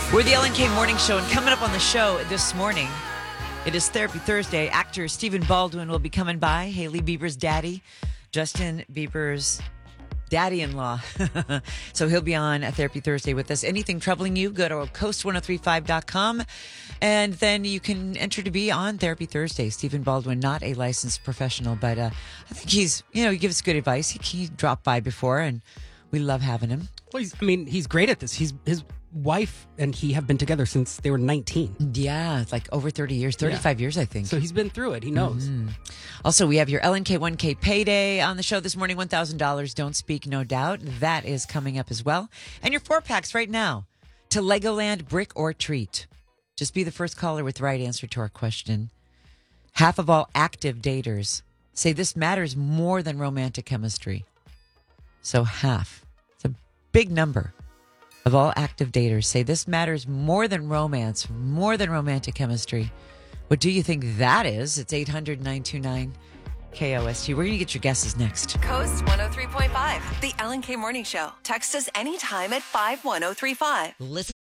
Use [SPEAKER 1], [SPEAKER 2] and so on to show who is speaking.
[SPEAKER 1] We're the Ellen K Morning Show, and coming up on the show this morning, it is Therapy Thursday. Actor Stephen Baldwin will be coming by. Hailey Bieber's daddy, Justin Bieber's daddy-in-law. So he'll be on a Therapy Thursday with us. Anything troubling you, go to coast1035.com, and then you can enter to be on Therapy Thursday. Stephen Baldwin, not a licensed professional, but I think he's, he gives good advice. He dropped by before, and we love having him.
[SPEAKER 2] Well, he's great at this. His wife and he have been together since they were 19.
[SPEAKER 1] Yeah, it's like over 30 years, 35 years, I think.
[SPEAKER 2] So he's been through it. He knows.
[SPEAKER 1] Mm-hmm. Also, we have your LNK 1K payday on the show this morning. $1,000. Don't speak, no doubt. That is coming up as well. And your 4-packs right now to Legoland Brick or Treat. Just be the first caller with the right answer to our question. Half of all active daters say this matters more than romantic chemistry. So half. It's a big number. Of all active daters say this matters more than romance, more than romantic chemistry. What do you think that is? It's 800-929-KOST. We're going to get your guesses next.
[SPEAKER 3] Coast 103.5, the Ellen K Morning Show. Text us anytime at 51035.
[SPEAKER 1] Listen.